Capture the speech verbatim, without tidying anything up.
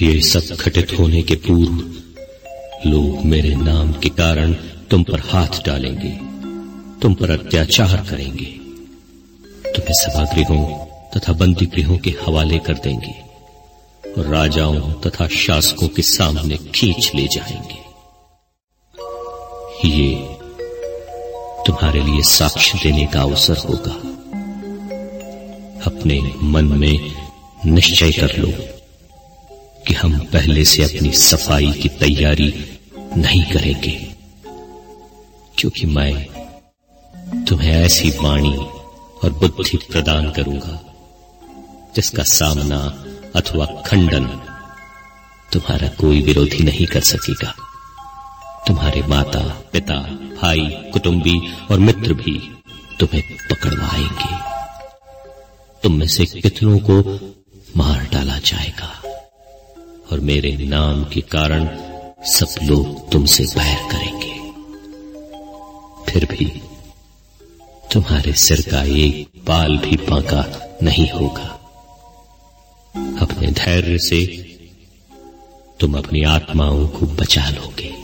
ये सब घटित होने के पूर्व लोग मेरे नाम के कारण तुम पर हाथ डालेंगे, तुम पर अत्याचार करेंगे, तुम्हें सभागृहों तथा बंदी गृहों के हवाले कर देंगे और राजाओं तथा शासकों के सामने खींच ले जाएंगे। ये तुम्हारे लिए साक्ष्य देने का अवसर होगा। अपने मन में निश्चय कर लो कि हम पहले से अपनी सफाई की तैयारी नहीं करेंगे, क्योंकि मैं तुम्हें ऐसी वाणी और बुद्धि प्रदान करूंगा जिसका सामना अथवा खंडन तुम्हारा कोई विरोधी नहीं कर सकेगा। तुम्हारे माता पिता भाई कुटुंबी और मित्र भी तुम्हें पकड़वाएंगे। तुम में से कितनों को मार डाला जाएगा और मेरे नाम के कारण सब लोग तुमसे बैर करेंगे। फिर भी तुम्हारे सिर का एक बाल भी बांका नहीं होगा। अपने धैर्य से तुम अपनी आत्माओं को बचा लोगे।